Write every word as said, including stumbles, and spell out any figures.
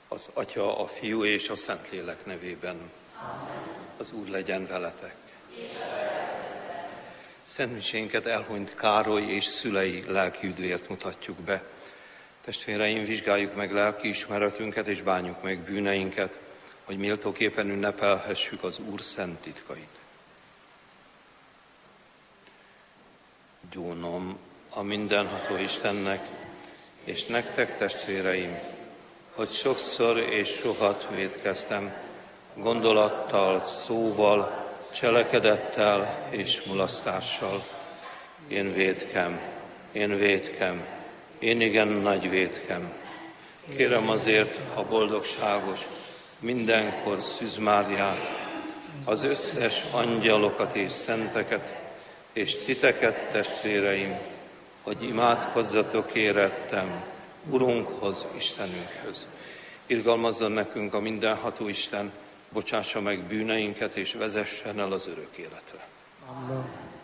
Az Atya, a Fiú és a Szentlélek nevében. Amen. Az Úr legyen veletek. Szentmisénket elhunyt Károly és szülei lelki üdvért mutatjuk be. Testvéreim, vizsgáljuk meg lelkiismeretünket és bánjuk meg bűneinket, hogy méltóképpen ünnepelhessük az Úr szent titkait. Gyónom a mindenható Istennek, és nektek, testvéreim, hogy sokszor és sokat vétkeztem, gondolattal, szóval, cselekedettel és mulasztással. Én vétkem, én vétkem, én igen nagy vétkem. Kérem azért a boldogságos, mindenkor Szűz Máriát, az összes angyalokat és szenteket, és titeket, testvéreim, hogy imádkozzatok érettem Urunkhoz, Istenünkhöz. Irgalmazzon nekünk a mindenható Isten, bocsássa meg bűneinket, és vezessen el az örök életre. Amen.